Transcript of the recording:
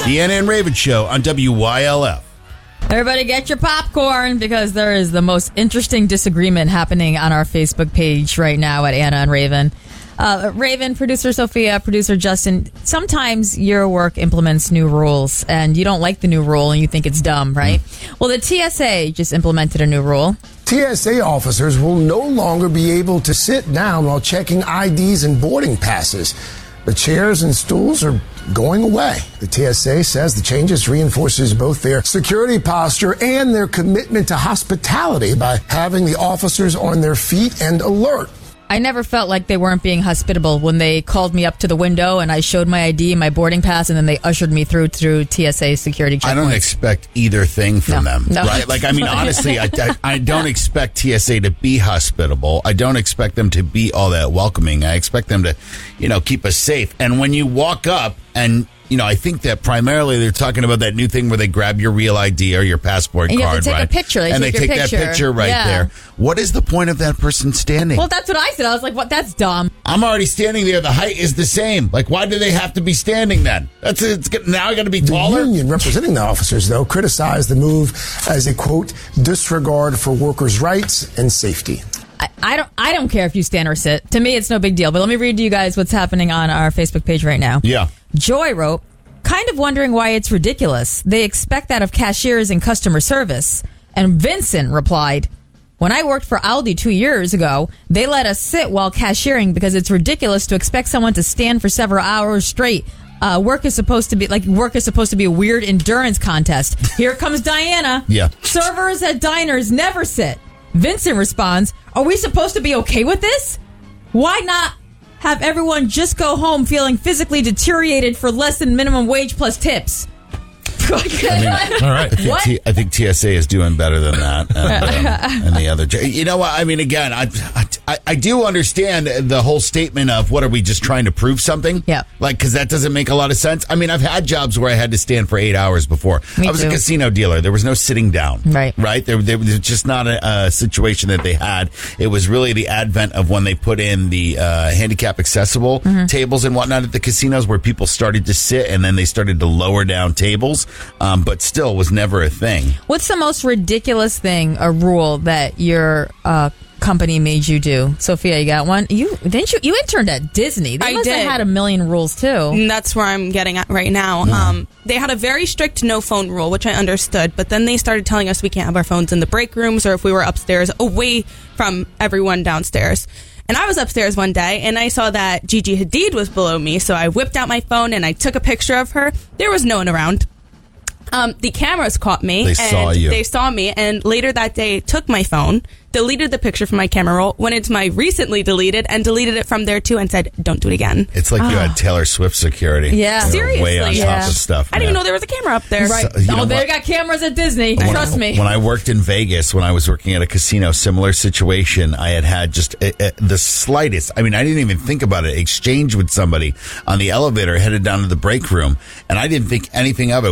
Deanna and Raven Show on WYLF. Everybody get your popcorn because there is the most interesting disagreement happening on our Facebook page right now at Anna and Raven. Raven, producer Sophia, producer Justin, sometimes your work implements new rules and you don't like the new rule and you think it's dumb, right? Well, the TSA just implemented a new rule. TSA officers will no longer be able to sit down while checking IDs and boarding passes. The chairs and stools are going away. The TSA says the changes reinforces both their security posture and their commitment to hospitality by having the officers on their feet and alert. I never felt like they weren't being hospitable when they called me up to the window and I showed my ID and my boarding pass and then they ushered me through TSA security checkpoints. I don't expect either thing from them, right? Like, I mean, honestly, I don't expect TSA to be hospitable. I don't expect them to be all that welcoming. I expect them to, keep us safe. And when you walk up and, I think that primarily they're talking about that new thing where they grab your real ID or your passport and you card, have to take right? a picture. They take that picture right there. What is the point of that person standing? Well, that's what I said. I was like, "What? That's dumb." I'm already standing there. The height is the same. Like, why do they have to be standing then? Now I got to be taller. The union representing the officers, though, criticized the move as a, quote, disregard for workers' rights and safety. I don't care if you stand or sit. To me, it's no big deal. But let me read to you guys what's happening on our Facebook page right now. Yeah. Joy wrote, kind of wondering why it's ridiculous. They expect that of cashiers in customer service. And Vincent replied, when I worked for Aldi 2 years ago, they let us sit while cashiering because it's ridiculous to expect someone to stand for several hours straight. Work is supposed to be a weird endurance contest. Here comes Diana. Yeah. Servers at diners never sit. Vincent responds, are we supposed to be okay with this? Why not have everyone just go home feeling physically deteriorated for less than minimum wage plus tips? All right. I think TSA is doing better than that. And the other, you know what? I mean, again, I do understand the whole statement of what are we just trying to prove something? Yeah. Like, because that doesn't make a lot of sense. I mean, I've had jobs where I had to stand for 8 hours before. Me I was too. a casino dealer. There was no sitting down. Right. There was just not a situation that they had. It was really the advent of when they put in the handicap accessible tables and whatnot at the casinos where people started to sit and then they started to lower down tables. But still was never a thing. What's the most ridiculous thing, a rule that your company made you do? Sophia, you got one? You interned at Disney. They must have had a million rules too. And that's where I'm getting at right now. Yeah. They had a very strict no phone rule, which I understood, but then they started telling us we can't have our phones in the break rooms or if we were upstairs away from everyone downstairs. And I was upstairs one day, and I saw that Gigi Hadid was below me, so I whipped out my phone and I took a picture of her. There was no one around. The cameras caught me. They saw you. They saw me, and later that day took my phone, deleted the picture from my camera roll, went into my recently deleted, and deleted it from there too, and said, don't do it again. It's like you had Taylor Swift security. Yeah. They were way on top of stuff. I didn't even know there was a camera up there. Right. So, they got cameras at Disney. Trust me. When I worked in Vegas, when I was working at a casino, similar situation, I had just the slightest, I mean, I didn't even think about it, exchange with somebody on the elevator headed down to the break room, and I didn't think anything of it.